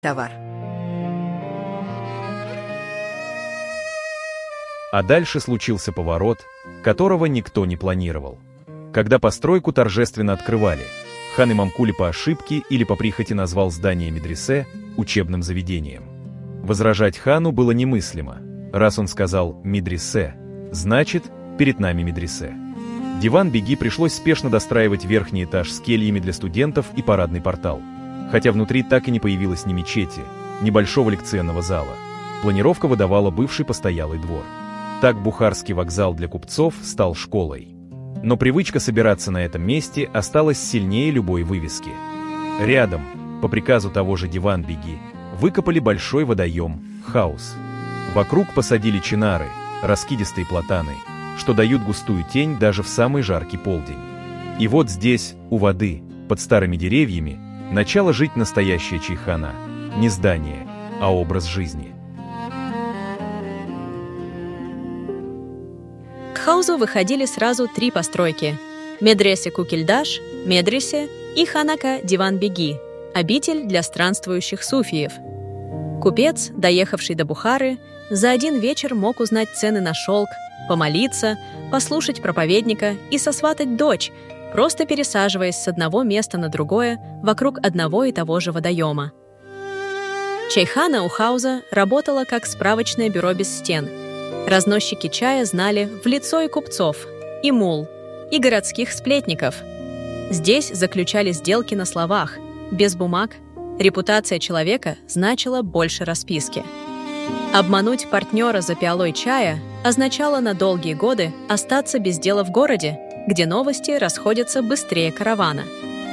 товар. А дальше случился поворот, которого никто не планировал. Когда постройку торжественно открывали, хан Имамкули по ошибке или по прихоти назвал здание медресе учебным заведением. Возражать хану было немыслимо. Раз он сказал «медресе», значит, перед нами медресе. Диван-беги пришлось спешно достраивать верхний этаж с кельями для студентов и парадный портал. Хотя внутри так и не появилось ни мечети, ни большого лекционного зала. Планировка выдавала бывший постоялый двор. Так Бухарский вокзал для купцов стал школой. Но привычка собираться на этом месте осталась сильнее любой вывески. Рядом, по приказу того же Диван-беги, выкопали большой водоем Хаус. Вокруг посадили чинары, раскидистые платаны, что дают густую тень даже в самый жаркий полдень. И вот здесь, у воды, под старыми деревьями, начало жить настоящая чайхана. Не здание, а образ жизни. К хаузу выходили сразу 3 постройки: медресе Кукильдаш, медресе и ханака Диван-беги, обитель для странствующих суфиев. Купец, доехавший до Бухары, за один вечер мог узнать цены на шелк, помолиться, послушать проповедника и сосватать дочь, просто пересаживаясь с одного места на другое вокруг одного и того же водоема. Чайхана у хауза работала как справочное бюро без стен. Разносчики чая знали в лицо и купцов, и мул, и городских сплетников. Здесь заключали сделки на словах, без бумаг. Репутация человека значила больше расписки. Обмануть партнера за пиалой чая означало на долгие годы остаться без дела в городе, где новости расходятся быстрее каравана.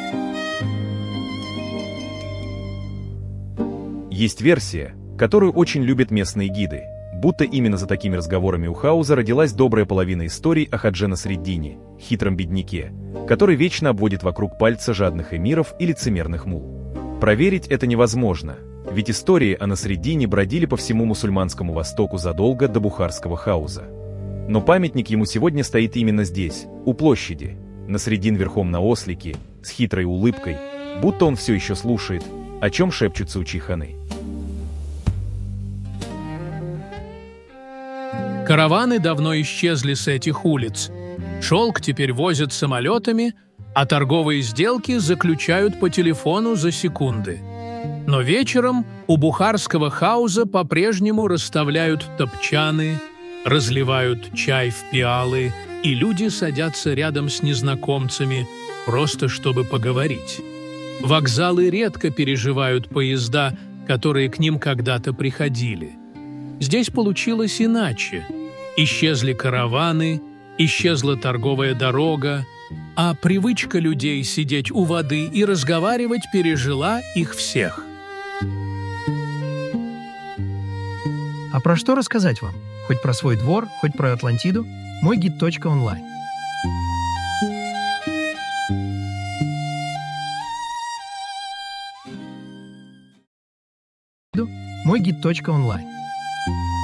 Есть версия, которую очень любят местные гиды, будто именно за такими разговорами у хауза родилась добрая половина историй о Хаджи Насреддине, хитром бедняке, который вечно обводит вокруг пальца жадных эмиров и лицемерных мул. Проверить это невозможно, ведь истории о Насреддине бродили по всему мусульманскому Востоку задолго до Бухарского хауза. Но памятник ему сегодня стоит именно здесь, у площади. Насреддин верхом на ослике, с хитрой улыбкой, будто он все еще слушает, о чем шепчутся у чайханы. Караваны давно исчезли с этих улиц. Шелк теперь возят самолетами, а торговые сделки заключают по телефону за секунды. Но вечером у Бухарского хауза по-прежнему расставляют топчаны, разливают чай в пиалы, и люди садятся рядом с незнакомцами, просто чтобы поговорить. Вокзалы редко переживают поезда, которые к ним когда-то приходили. Здесь получилось иначе. Исчезли караваны, исчезла торговая дорога, а привычка людей сидеть у воды и разговаривать пережила их всех. А про что рассказать вам? Хоть про свой двор, хоть про Атлантиду? Мой гид.онлайн. Мой гид.онлайн.